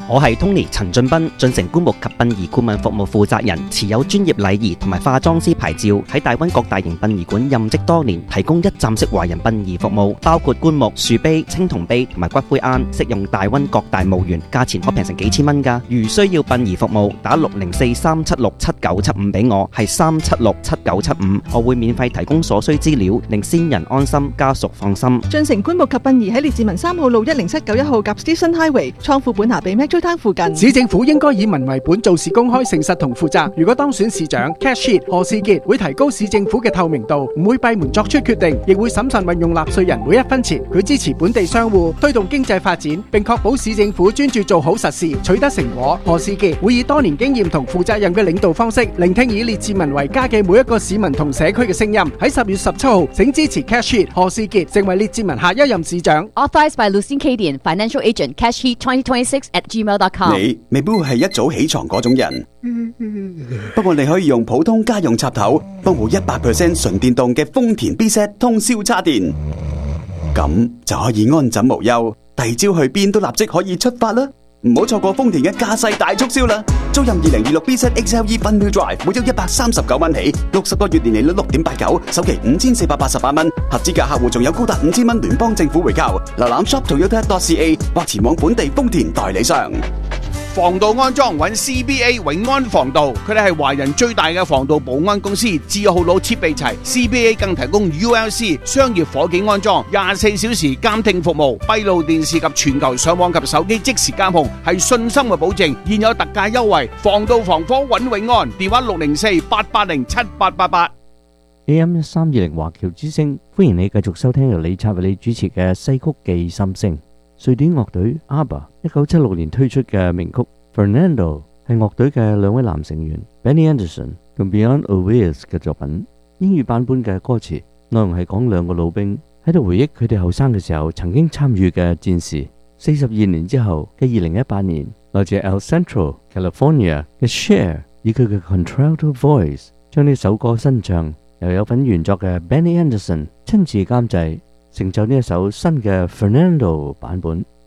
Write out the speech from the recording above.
我係 Tony 陳俊斌，進城棺木及殯儀顧問服務負責人，持有專業禮儀同埋化妝師牌照，喺大灣各大型殯儀館任職多年，提供一站式華人殯儀服務，包括棺木、樹碑、青銅碑同埋骨灰龕，適用大溫各大墓園，價錢可平成幾千蚊㗎。如需要殯儀服務，打604-376-7975俾我，係376-7975，我會免費提供所需資料，令先人安心，家屬放心。 進城棺木及殯儀喺列治文3號路10791號夾 Station Highway，倉庫本拿比 Metro Town 附近。 市政府應該以民為本，做事公開、誠實同負責。如果當選市長 Cash Heat 何士傑會提高市政府嘅透明度，唔會閉門作出決定，亦會審慎運用納稅人每一分錢。佢支持本地商戶，推動經濟發展，並確保市政府專注做好實事，取得成果。何士傑會以多年經驗同負責任嘅領導方式，聆聽以列治文為家嘅每一個市民同社區嘅聲音。喺10月17號，請支持 Cash Heat 何士傑成為列治文下一任市長。 Authorized by Lucien Cadian, Financial Agent, Cash Heat 2026@gmail.com。 你未必會係一早起床嗰種人，不過你可以用普通家用插頭幫部100% 純電動嘅豐田 B-Set 通宵叉電，咁就可以安枕無憂，第二朝去邊都立即可以出發啦！唔好錯過豐田嘅駕駛大促銷啦！租任2026 B-Set XLE Fun Wheel Drive，每周139蚊起，60個月年利率6.89%，首期5488蚊，合資格客戶仲有高達5000蚊聯邦政府回購。瀏覽 shoptoyota.ca 或前往本地豐田代理商。 防盜安裝揾 CBA 永安防盜，佢哋係華人最大嘅防盜保安公司，字號佬設備齊。CBA 更提供 ULC 商業火警安裝、24小時監聽服務、閉路電視及全球上網及手機即時監控，係信心嘅保證。現有特價優惠，防盜防火揾永安，電話604-880-7888。 AM1320華僑之聲，歡迎你繼續收聽由李察為你主持嘅西曲記心聲。瑞典樂隊 ABBA 1976年推出嘅名曲 Fernando 係樂隊嘅兩位男成員 Benny Andersson 同 Björn Ulvaeus 嘅作品。英語版本嘅歌詞內容係講兩個老兵喺度回憶佢哋後生嘅時候曾經參與嘅戰事。42年之後嘅2018年，來自 El Centro California 嘅 Cher 以佢嘅 contralto voice 將呢首歌新唱，又有份原作嘅 Benny Andersson 親自監製，成就呢一首新嘅 Fernando 版本。